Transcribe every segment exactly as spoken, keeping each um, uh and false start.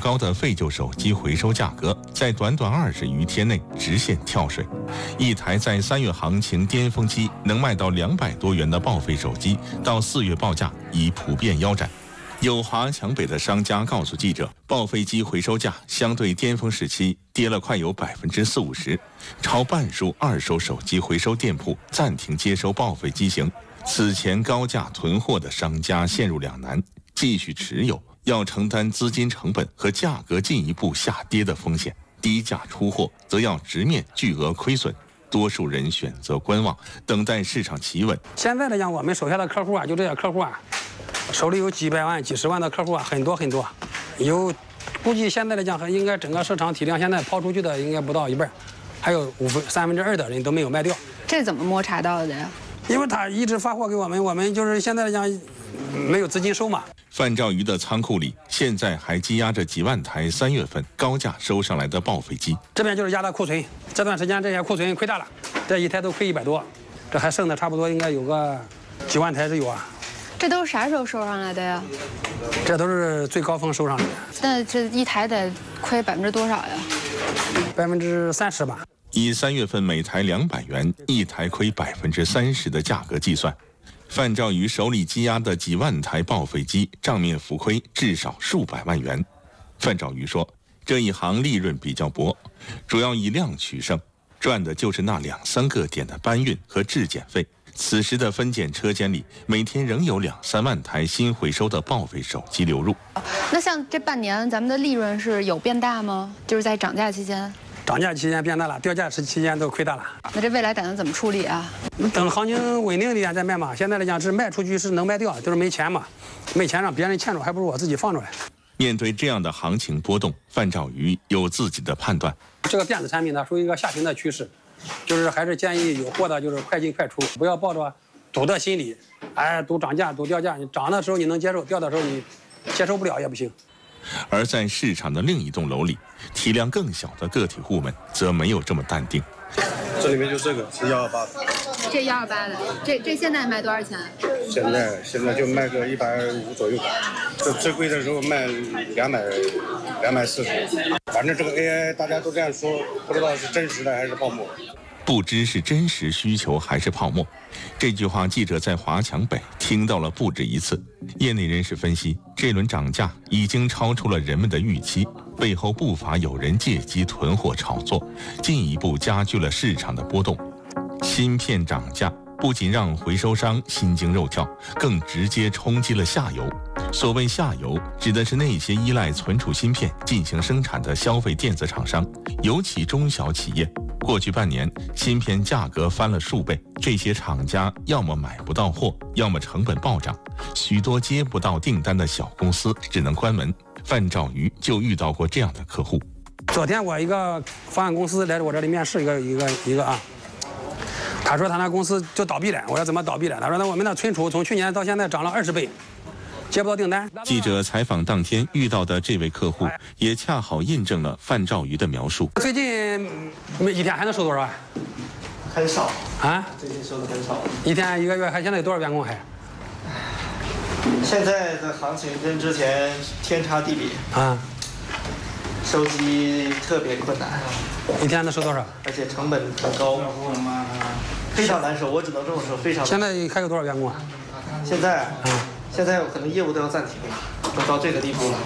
高的废旧手机回收价格在短短二十余天内直线跳水，一台在三月行情巅峰期能卖到两百多元的报废手机，到四月报价已普遍腰斩。有华强北的商家告诉记者，报废机回收价相对巅峰时期跌了快有百分之四五十，超半数二手手机回收店铺暂停接收报废机型。此前高价囤货的商家陷入两难，继续持有要承担资金成本和价格进一步下跌的风险，低价出货则要直面巨额亏损。多数人选择观望，等待市场企稳。 现在来讲，我们手下的客户啊，就这些客户啊，手里有几百万、几十万的客户啊，很多很多。有，估计现在来讲，应该整个市场体量现在抛出去的应该不到一半，还有五分三分之二的人都没有卖掉。 这怎么摸查到的呀？ 因为他一直发货给我们，我们就是现在来讲没有资金收嘛。 范兆瑜的仓库里现在还积压着几万台三月份高价收上来的报废机， 这边就是压的库存，这段时间这些库存亏大了，这一台都亏一百多，这还剩的差不多应该有个几万台是有啊。 这都是啥时候收上来的呀？ 这都是最高峰收上来的。 那这一台得亏百分之多少呀？ 百分之三十吧。 以三月份每台两百元，一台亏百分之三十的价格计算，范兆瑜手里积压的几万台报废机账面浮亏至少数百万元。范兆瑜说，这一行利润比较薄，主要以量取胜，赚的就是那两三个点的搬运和质检费。此时的分拣车间里，每天仍有两三万台新回收的报废手机流入。 那像这半年，咱们的利润是有变大吗？就是在涨价期间。 涨价期间变大了，掉价期间都亏大了。 那这未来打算怎么处理啊？ 等行情稳定一点再卖嘛。现在来讲是卖出去是能卖掉，就是没钱嘛，没钱让别人欠着，还不如我自己放出来。 面对这样的行情波动，范兆瑜有自己的判断。 这个电子产品呢，属于一个下行的趋势，就是还是建议有货的就是快进快出，不要抱着赌的心理，哎，赌涨价、赌掉价。你涨的时候你能接受，掉的时候你接受不了也不行。 而在市场的另一栋楼里，体量更小的个体户们则没有这么淡定。 这里面就这个是幺二八的， 这幺二八的，这这现在卖多少钱？ 现在现在就卖个一百五左右吧，这最贵的时候卖两百两百四十，反正这个 A I 大家都这样说，不知道是真实的还是泡沫。 不知是真实需求还是泡沫，这句话记者在华强北听到了不止一次。业内人士分析，这轮涨价已经超出了人们的预期，背后不乏有人借机囤货炒作，进一步加剧了市场的波动。芯片涨价不仅让回收商心惊肉跳，更直接冲击了下游。所谓下游，指的是那些依赖存储芯片进行生产的消费电子厂商，尤其中小企业。过去半年，芯片价格翻了数倍，这些厂家要么买不到货，要么成本暴涨，许多接不到订单的小公司只能关门。范兆瑜就遇到过这样的客户。 昨天我一个方案公司来我这里面试一个一个一个啊，他说他那公司就倒闭了，我说怎么倒闭了？他说那我们的存储从去年到现在涨了二十倍。接不到订单。 记者采访当天遇到的这位客户，也恰好印证了范兆瑜的描述。 最近每一天还能收多少万？ 很少啊， 最近收的很少。 一天一个月还现在有多少员工还？ 现在的行情跟之前天差地别啊， 收集特别困难。 一天能收多少？ 而且成本很高，非常难收。我只能这么说，非常难收。 现在还有多少员工啊？ 现在啊。嗯现在可能业务都要暂停了，都到这个地步了。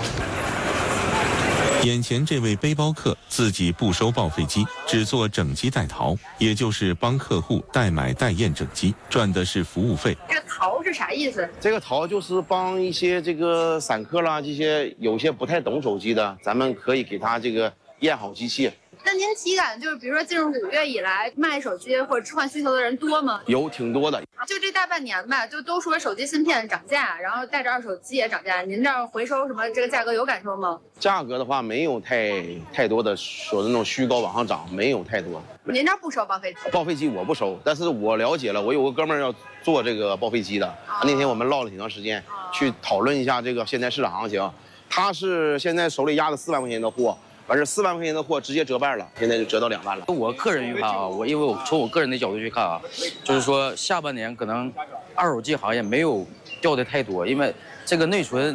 眼前这位背包客自己不收报废机，只做整机代淘，也就是帮客户代买代验整机，赚的是服务费。 这淘是啥意思？ 这个淘就是帮一些这个散客啦，这些有些不太懂手机的，咱们可以给他这个验好机器。 那您体感就是，比如说进入五月以来，卖手机或者置换需求的人多吗？ 有挺多的， 就这大半年吧，就都说手机芯片涨价，然后带着二手机也涨价。您这儿回收什么这个价格有感受吗？ 价格的话没有太太多的说的那种虚高往上涨，没有太多。 您这儿不收报废机？ 报废机我不收，但是我了解了，我有个哥们儿要做这个报废机的，啊、那天我们唠了挺长时间，啊、去讨论一下这个现在市场行情。他是现在手里压了四万块钱的货。完事四万块钱的货直接折半了，现在就折到两万了。 我个人预判啊，我因为我从我个人的角度去看啊，就是说下半年可能二手机行业没有掉的太多，因为这个内存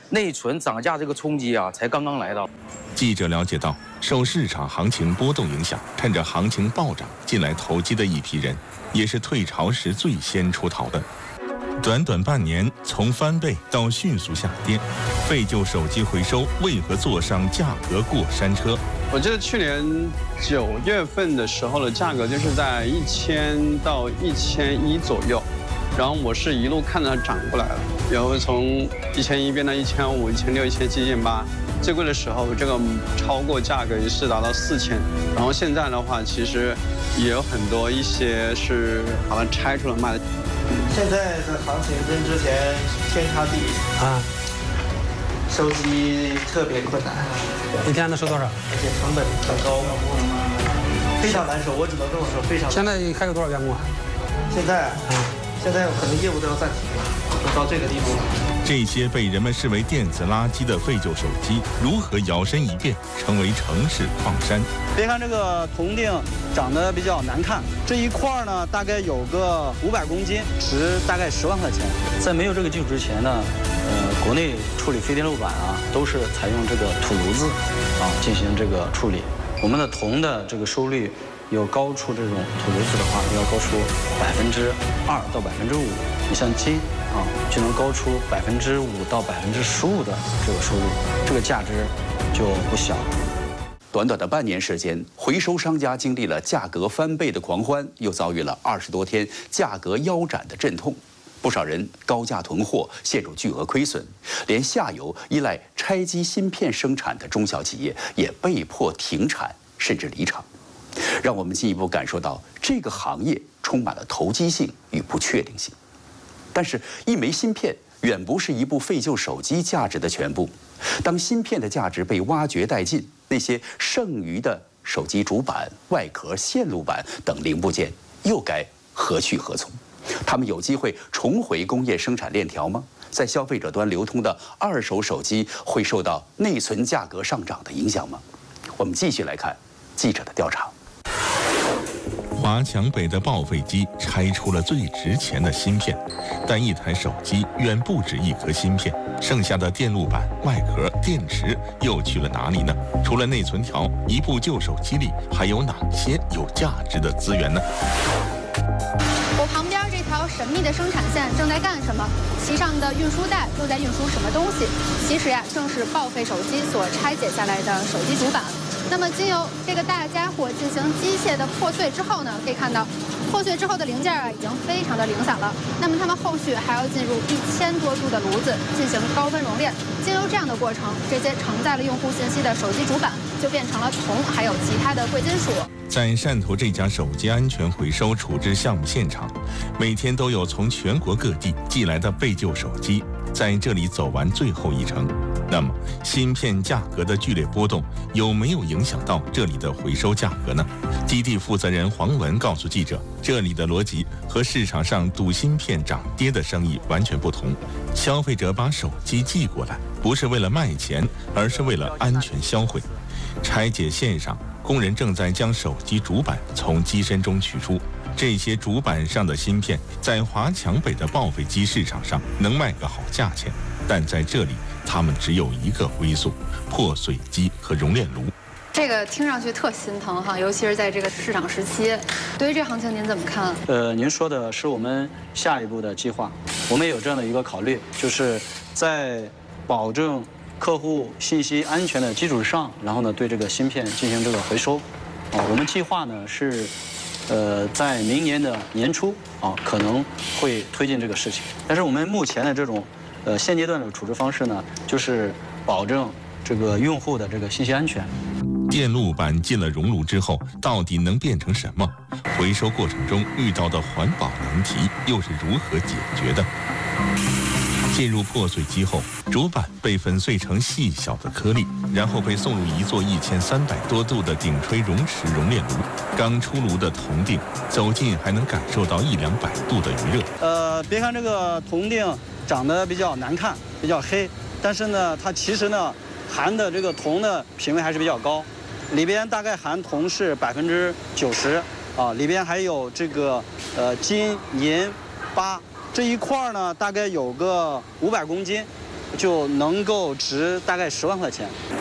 内存涨价这个冲击啊，才刚刚来到。 记者了解到，受市场行情波动影响，趁着行情暴涨进来投机的一批人，也是退潮时最先出逃的。短短半年，从翻倍到迅速下跌，废旧手机回收为何坐上价格过山车？ 我记得去年九月份的时候的价格就是在一千到一千一左右，然后我是一路看着它涨过来了，然后从一千一变到一千五、一千六、一千七、一千八，最贵的时候这个超过价格也是达到四千，然后现在的话其实也有很多一些是把它拆出来卖的。 现在的行情跟之前天差地别啊，收机特别困难， 一天能收多少？ 而且成本很高，非常难收。我只能这么说，非常。 现在还有多少员工啊？ 现在，嗯，现在可能业务都要暂停了，就到这个地步了。 这些被人们视为电子垃圾的废旧手机，如何摇身一变成为城市矿山？ 别看这个铜锭长得比较难看，这一块呢大概有个五百公斤，值大概十万块钱。 在没有这个技术之前呢，呃，国内处理非电路板啊，都是采用这个土炉子啊进行这个处理。我们的铜的这个收率有高出这种土炉子的话，要高出百分之二到百分之五。你像金啊，就能高出百分之五到百分之十五的这个收入，这个价值就不小。 短短的半年时间，回收商家经历了价格翻倍的狂欢，又遭遇了二十多天价格腰斩的阵痛。不少人高价囤货，陷入巨额亏损，连下游依赖拆机芯片生产的中小企业也被迫停产甚至离场。让我们进一步感受到这个行业充满了投机性与不确定性。但是，一枚芯片远不是一部废旧手机价值的全部。当芯片的价值被挖掘殆尽，那些剩余的手机主板、外壳、线路板等零部件又该何去何从？他们有机会重回工业生产链条吗？在消费者端流通的二手手机会受到内存价格上涨的影响吗？我们继续来看记者的调查。 华强北的报废机拆出了最值钱的芯片，但一台手机远不止一颗芯片，剩下的电路板、外壳、电池又去了哪里呢？除了内存条，一部旧手机里还有哪些有价值的资源呢？ 我旁边这条神秘的生产线正在干什么？其上的运输带又在运输什么东西？其实呀，正是报废手机所拆解下来的手机主板。那么，经由这个大家伙进行机械的破碎之后呢，可以看到，破碎之后的零件啊，已经非常的零散了。那么，它们后续还要进入一千多度的炉子进行高温熔炼。经由这样的过程，这些承载了用户信息的手机主板就变成了铜，还有其他的贵金属。 在汕头这家手机安全回收处置项目现场，每天都有从全国各地寄来的废旧手机在这里走完最后一程。那么，芯片价格的剧烈波动有没有影响到这里的回收价格呢？基地负责人黄文告诉记者，这里的逻辑和市场上赌芯片涨跌的生意完全不同。消费者把手机寄过来，不是为了卖钱，而是为了安全销毁。拆解线上，工人正在将手机主板从机身中取出。这些主板上的芯片在华强北的报废机市场上能卖个好价钱，但在这里它们只有一个归宿：破碎机和熔炼炉。 这个听上去特心疼哈，尤其是在这个市场时期。对于这行情您怎么看？ 呃，您说的是我们下一步的计划，我们也有这样的一个考虑，就是在保证客户信息安全的基础上，然后呢，对这个芯片进行这个回收。啊，我们计划呢是，呃，在明年的年初啊，可能会推进这个事情。但是我们目前的这种，呃，现阶段的处置方式呢，就是保证这个用户的这个信息安全。 电路板进了熔炉之后，到底能变成什么？回收过程中遇到的环保难题又是如何解决的？进入破碎机后，主板被粉碎成细小的颗粒，然后被送入一座一千三百多度的鼎吹熔池熔炼炉。刚出炉的铜锭，走近还能感受到一两百度的余热。 呃，别看这个铜锭长得比较难看，比较黑，但是呢，它其实呢含的这个铜的品位还是比较高，里边大概含铜是百分之九十啊，里边还有这个呃金银八。这一块呢，大概有个五百公斤， 就能够值大概十万块钱。